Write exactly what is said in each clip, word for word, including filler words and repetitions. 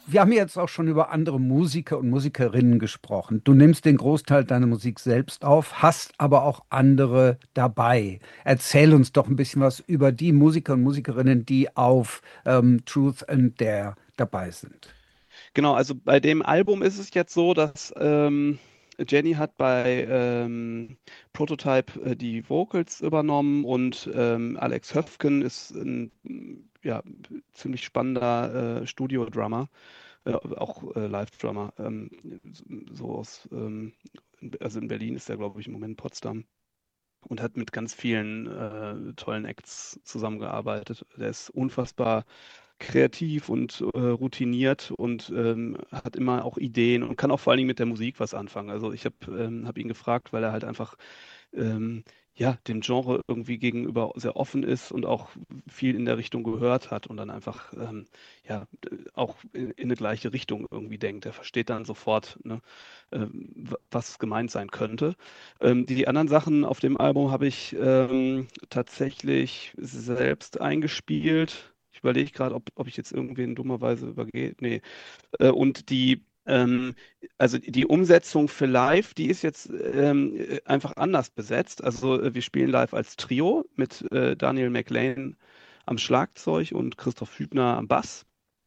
wir haben jetzt auch schon über andere Musiker und Musikerinnen gesprochen. Du nimmst den Großteil deiner Musik selbst auf, hast aber auch andere dabei. Erzähl uns doch ein bisschen was über die Musiker und Musikerinnen, die auf ähm, Truth and Dare dabei sind. Genau, also bei dem Album ist es jetzt so, dass ähm, Jenny hat bei ähm, Prototype äh, die Vocals übernommen und ähm, Alex Höfgen ist ein ja, ziemlich spannender äh, Studio-Drummer, äh, auch äh, Live-Drummer. Ähm, so aus, ähm, also in Berlin ist er, glaube ich, im Moment in Potsdam und hat mit ganz vielen äh, tollen Acts zusammengearbeitet. Der ist unfassbar kreativ und äh, routiniert und ähm, hat immer auch Ideen und kann auch vor allen Dingen mit der Musik was anfangen. Also ich habe ähm, hab ihn gefragt, weil er halt einfach ähm, ja, dem Genre irgendwie gegenüber sehr offen ist und auch viel in der Richtung gehört hat und dann einfach ähm, ja, auch in, in eine gleiche Richtung irgendwie denkt. Er versteht dann sofort, ne, ähm, w- was gemeint sein könnte. Ähm, die anderen Sachen auf dem Album habe ich ähm, tatsächlich selbst eingespielt. Ich überlege gerade, ob, ob ich jetzt irgendwen dummerweise übergehe. Nee. Äh, und die, ähm, also die Umsetzung für live, die ist jetzt ähm, äh, einfach anders besetzt. Also äh, wir spielen live als Trio mit äh, Daniel McLean am Schlagzeug und Christoph Hübner am Bass.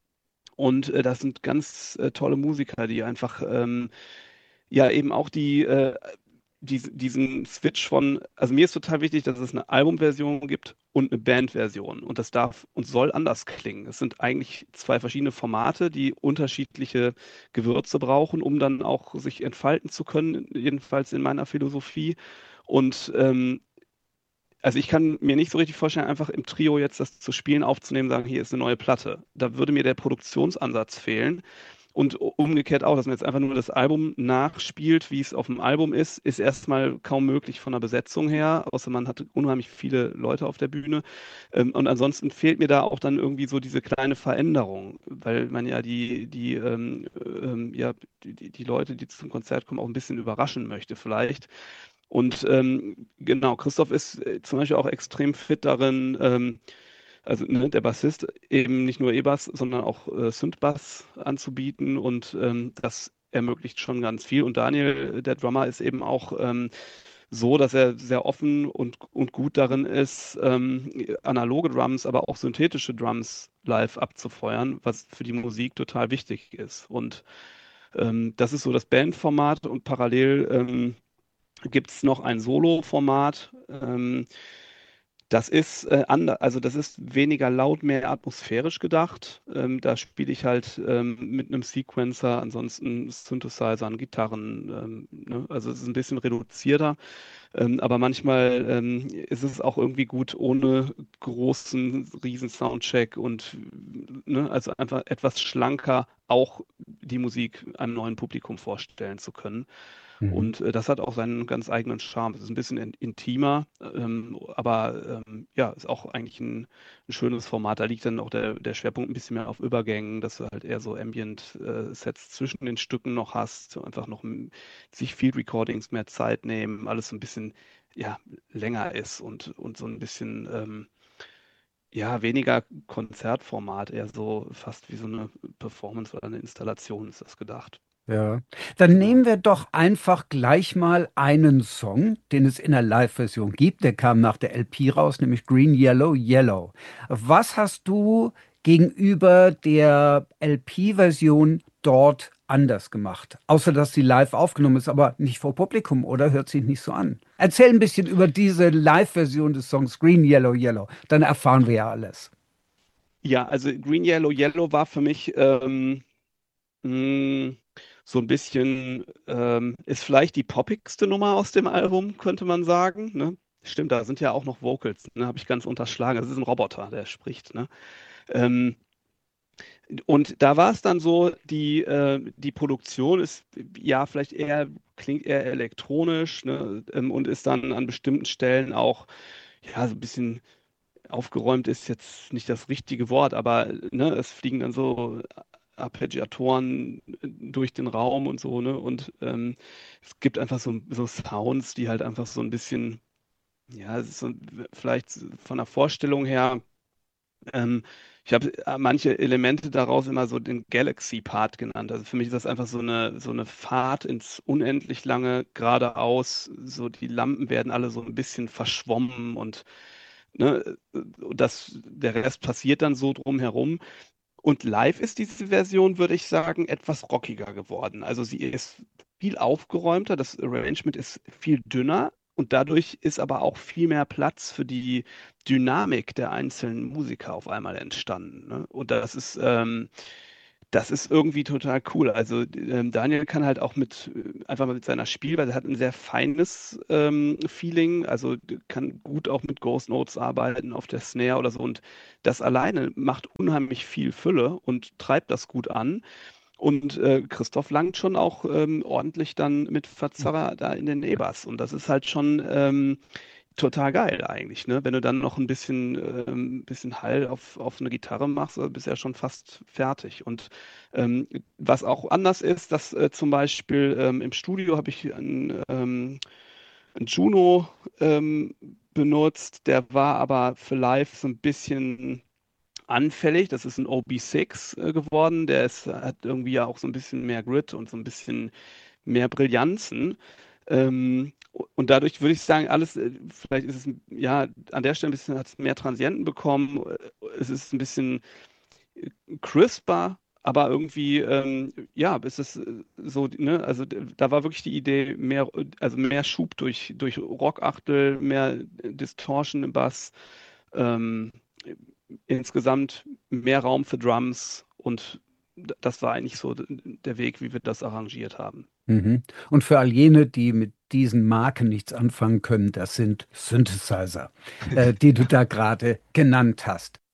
Und äh, das sind ganz äh, tolle Musiker, die einfach ähm, ja eben auch die, äh, dies- diesen Switch von, also mir ist total wichtig, dass es eine Albumversion gibt und eine Bandversion. Und das darf und soll anders klingen. Es sind eigentlich zwei verschiedene Formate, die unterschiedliche Gewürze brauchen, um dann auch sich entfalten zu können, jedenfalls in meiner Philosophie. Und ähm, also ich kann mir nicht so richtig vorstellen, einfach im Trio jetzt das zu spielen, aufzunehmen, sagen, hier ist eine neue Platte. Da würde mir der Produktionsansatz fehlen. Und umgekehrt auch, dass man jetzt einfach nur das Album nachspielt, wie es auf dem Album ist, ist erstmal kaum möglich von der Besetzung her, außer man hat unheimlich viele Leute auf der Bühne. Ähm, Und ansonsten fehlt mir da auch dann irgendwie so diese kleine Veränderung, weil man ja die, die, ähm, ähm, ja, die, die die Leute, die zum Konzert kommen, auch ein bisschen überraschen möchte vielleicht. Und ähm, genau, Christoph ist äh, zum Beispiel auch extrem fit darin, ähm, also ne, der Bassist eben nicht nur E-Bass, sondern auch äh, Synth-Bass anzubieten und ähm, das ermöglicht schon ganz viel. Und Daniel, der Drummer, ist eben auch ähm, so, dass er sehr offen und, und gut darin ist, ähm, analoge Drums, aber auch synthetische Drums live abzufeuern, was für die Musik total wichtig ist. Und ähm, das ist so das Bandformat und parallel ähm, gibt es noch ein Solo-Format. Ähm, das ist äh, anders, also das ist weniger laut, mehr atmosphärisch gedacht. Ähm, da spiele ich halt ähm, mit einem Sequencer, ansonsten Synthesizern, Gitarren. Ähm, ne? Also es ist ein bisschen reduzierter. Ähm, aber manchmal ähm, ist es auch irgendwie gut ohne großen, riesen Soundcheck und ne, also einfach etwas schlanker auch die Musik einem neuen Publikum vorstellen zu können. Mhm. Und äh, das hat auch seinen ganz eigenen Charme. Es ist ein bisschen in, intimer, ähm, aber ähm, ja, ist auch eigentlich ein, ein schönes Format. Da liegt dann auch der, der Schwerpunkt ein bisschen mehr auf Übergängen, dass du halt eher so Ambient-Sets zwischen den Stücken noch hast, so einfach noch m- sich Field Recordings mehr Zeit nehmen, alles so ein bisschen ja, länger ist und, und so ein bisschen ähm, ja, weniger Konzertformat, eher so fast wie so eine Performance oder eine Installation ist das gedacht. Ja, dann Genau. nehmen wir doch einfach gleich mal einen Song, den es in der Live-Version gibt. Der kam nach der L P raus, nämlich Green, Yellow, Yellow. Was hast du gegenüber der L P-Version dort anders gemacht? Außer, dass sie live aufgenommen ist, aber nicht vor Publikum, oder? Hört sich nicht so an. Erzähl ein bisschen über diese Live-Version des Songs Green, Yellow, Yellow. Dann erfahren wir ja alles. Ja, also Green Yellow Yellow war für mich ähm, mh, so ein bisschen, ähm, ist vielleicht die poppigste Nummer aus dem Album, könnte man sagen. Ne? Stimmt, da sind ja auch noch Vocals, ne? Habe ich ganz unterschlagen. Das ist ein Roboter, der spricht. Ne? Ähm, und da war es dann so, die, äh, die Produktion ist ja vielleicht eher, klingt eher elektronisch, ne? Ähm, und ist dann an bestimmten Stellen auch ja so ein bisschen aufgeräumt ist jetzt nicht das richtige Wort, aber ne, es fliegen dann so Arpeggiatoren durch den Raum und so, ne? Und ähm, es gibt einfach so, so Sounds, die halt einfach so ein bisschen, ja, es ist so, vielleicht von der Vorstellung her, ähm, Ich habe äh, manche Elemente daraus immer so den Galaxy-Part genannt. Also für mich ist das einfach so eine, so eine Fahrt ins unendlich lange geradeaus. So die Lampen werden alle so ein bisschen verschwommen und ne, das, der Rest passiert dann so drumherum. Und live ist diese Version, würde ich sagen, etwas rockiger geworden. Also sie ist viel aufgeräumter, das Arrangement ist viel dünner und dadurch ist aber auch viel mehr Platz für die Dynamik der einzelnen Musiker auf einmal entstanden. Ne? Und das ist, ähm, das ist irgendwie total cool. Also ähm, Daniel kann halt auch mit, äh, einfach mal mit seiner Spielweise, hat ein sehr feines ähm, Feeling, also d- kann gut auch mit Ghost Notes arbeiten auf der Snare oder so. Und das alleine macht unheimlich viel Fülle und treibt das gut an. Und äh, Christoph langt schon auch ähm, ordentlich dann mit Verzerrer da in den E-Bass. Und das ist halt schon ähm, total geil eigentlich, ne? Wenn du dann noch ein bisschen, ähm, bisschen Hall auf, auf eine Gitarre machst, äh, bist du ja schon fast fertig. Und ähm, was auch anders ist, dass äh, zum Beispiel ähm, im Studio habe ich einen, ähm, einen Juno ähm, benutzt, der war aber für live so ein bisschen anfällig. Das ist ein O B sechs äh, geworden. Der ist, hat irgendwie ja auch so ein bisschen mehr Grit und so ein bisschen mehr Brillanzen. Ähm, und dadurch würde ich sagen, alles, äh, vielleicht ist es, ja, an der Stelle ein bisschen, hat es mehr Transienten bekommen. Es ist ein bisschen crisper, aber irgendwie, ähm, ja, es ist äh, so, ne, also d- da war wirklich die Idee, mehr, also mehr Schub durch, durch Rockachtel, mehr Distortion im Bass, ähm, insgesamt mehr Raum für Drums und d- das war eigentlich so d- der Weg, wie wir das arrangiert haben. Mhm. Und für all jene, die mit diesen Marken nichts anfangen können, das sind Synthesizer, äh, die du Ja. da gerade genannt hast.